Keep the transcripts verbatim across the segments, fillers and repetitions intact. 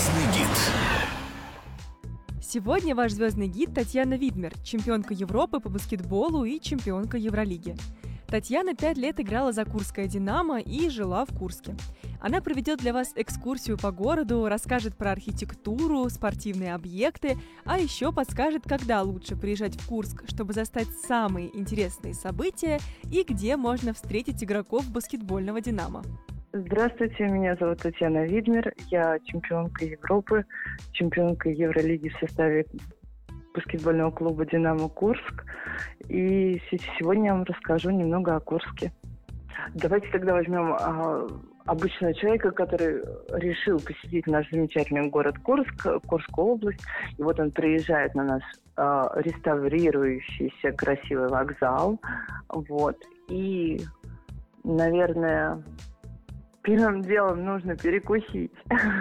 Звездный гид. Сегодня ваш звездный гид Татьяна Видмер, чемпионка Европы по баскетболу и чемпионка Евролиги. Татьяна пять лет играла за Курское «Динамо» и жила в Курске. Она проведет для вас экскурсию по городу, расскажет про архитектуру, спортивные объекты, а еще подскажет, когда лучше приезжать в Курск, чтобы застать самые интересные события и где можно встретить игроков баскетбольного «Динамо». Здравствуйте, меня зовут Татьяна Видмер, я чемпионка Европы, чемпионка Евролиги в составе баскетбольного клуба «Динамо Курск». И сегодня я вам расскажу немного о Курске. Давайте тогда возьмем а, обычного человека, который решил посетить наш замечательный город Курск, Курскую область. И вот он приезжает на наш а, реставрирующийся красивый вокзал. Вот. И, наверное, первым делом нужно перекусить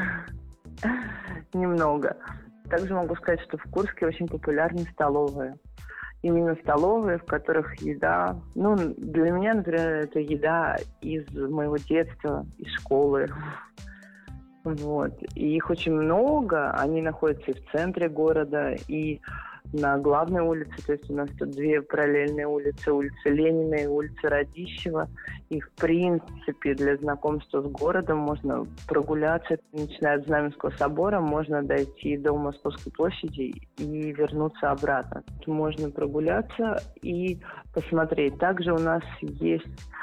немного. Также могу сказать, что в Курске очень популярны столовые. Именно столовые, в которых еда... Ну, для меня, например, это еда из моего детства, из школы. Вот. И их очень много. Они находятся и в центре города, и на главной улице. То есть у нас тут две параллельные улицы. Улица Ленина и улица Радищева. И, в принципе, для знакомства с городом можно прогуляться. Начиная от Знаменского собора, можно дойти до Московской площади и вернуться обратно. Можно прогуляться и посмотреть. Также у нас есть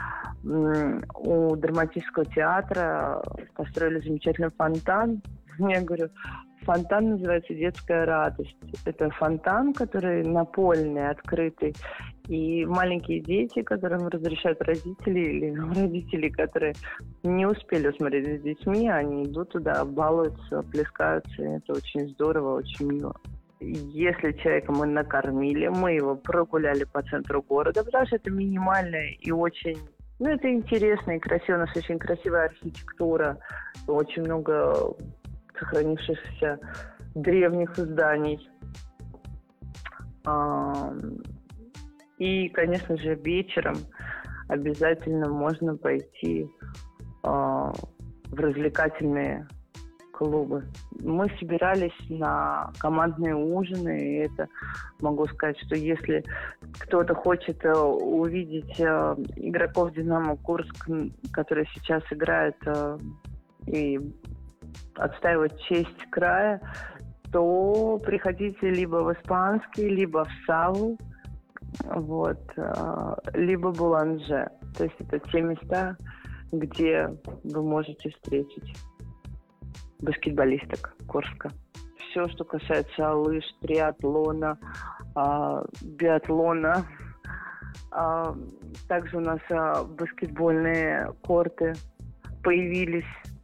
у драматического театра построили замечательный фонтан. Я говорю, фонтан называется «Детская радость». Это фонтан, который напольный, открытый. И маленькие дети, которым разрешают родители, или родители, которые не успели смотреть с детьми, они идут туда, балуются, плескаются. И это очень здорово, очень мило. Если человека мы накормили, мы его прогуляли по центру города, потому что это минимальное и очень... Ну, это интересно и красиво. У нас очень красивая архитектура, очень много сохранившихся древних зданий. И, конечно же, вечером обязательно можно пойти в развлекательные клубы. Мы собирались на командные ужины, и это могу сказать, что если кто-то хочет увидеть игроков «Динамо Курск», которые сейчас играют и отстаивать честь края, то приходите либо в Испанский, либо в Саву, вот, либо Буланже. То есть это те места, где вы можете встретить баскетболисток Курска. Все, что касается лыж, триатлона, биатлона. Также у нас баскетбольные корты появились.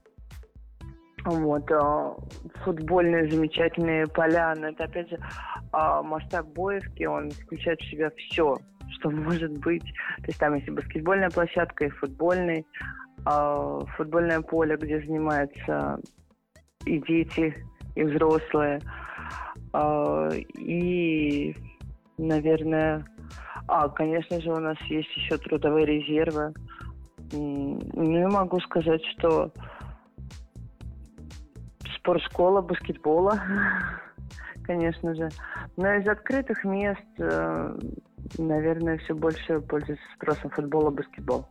Вот, футбольные замечательные поляны. Это, опять же, масштаб Боевки, он включает в себя все, что может быть. То есть там есть и баскетбольная площадка, и футбольный, футбольное поле, где занимаются и дети, и взрослые. И, наверное, а, конечно же, у нас есть еще трудовые резервы. Ну, я могу сказать, что спортшкола баскетбола, конечно же. Но из открытых мест, наверное, все больше пользуется спросом футбола, баскетбол.